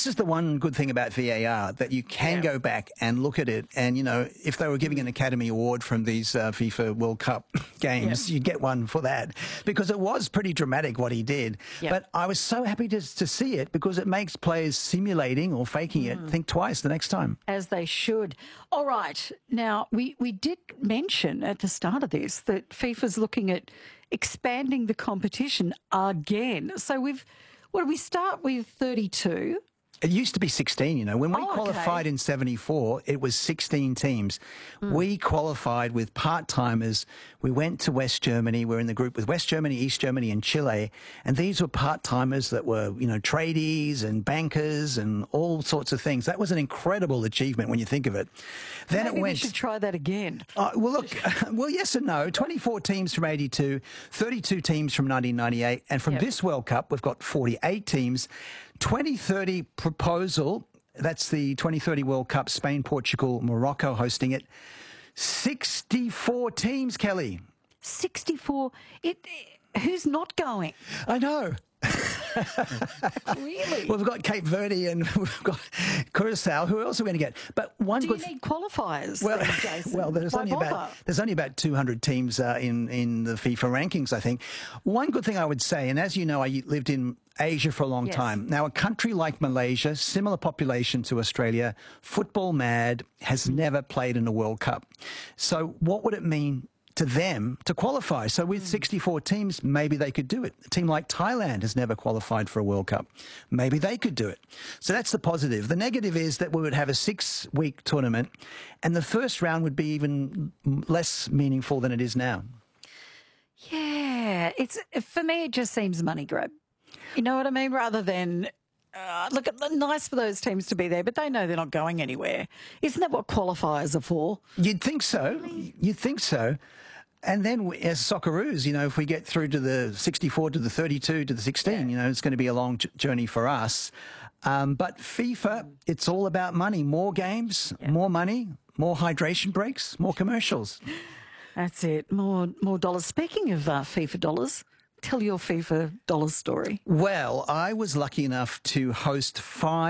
This is the one good thing about VAR, that you can go back and look at it. And, you know, if they were giving an Academy Award from these FIFA World Cup games, you'd get one for that, because it was pretty dramatic what he did. But I was so happy to see it, because it makes players simulating or faking it think twice the next time. As they should. All right. Now, we did mention at the start of this that FIFA's looking at expanding the competition again. So what do we start with, 32? It used to be 16, you know. When we qualified in 74, it was 16 teams. We qualified with part-timers. We went to West Germany. We're in the group with West Germany, East Germany and Chile. And these were part-timers that were, you know, tradies and bankers and all sorts of things. That was an incredible achievement when you think of it. Then Maybe it went... we should try that again. Well, look, well, yes and no. 24 teams from 82, 32 teams from 1998. And from this World Cup, we've got 48 teams. 2030 proposal, that's the 2030 World Cup, Spain, Portugal, Morocco hosting it. 64 teams, Kelly. 64. Who's not going? I know. Really? Well, we've got Cape Verde and we've got Curacao. Who else are we going to get? But one Do you need qualifiers? Well, then, Jason? well, there's only about 200 teams in the FIFA rankings, I think. One good thing I would say, and as you know, I lived in Asia for a long time. Now, a country like Malaysia, similar population to Australia, football mad, has never played in a World Cup. So what would it mean to them to qualify? So with 64 teams, maybe they could do it. A team like Thailand has never qualified for a World Cup. Maybe they could do it. So that's the positive. The negative is that we would have a 6-week tournament, and the first round would be even less meaningful than it is now. Yeah, for me, it just seems money grab. You know what I mean? Rather than, look, nice for those teams to be there, but they know they're not going anywhere. Isn't that what qualifiers are for? You'd think so. Really? You'd think so. And then as Socceroos, you know, if we get through to the 64, to the 32, to the 16, you know, it's going to be a long journey for us. But FIFA, it's all about money. More games, more money, more hydration breaks, more commercials. That's it. More dollars. Speaking of FIFA dollars, tell your FIFA dollars story. Well, I was lucky enough to host 5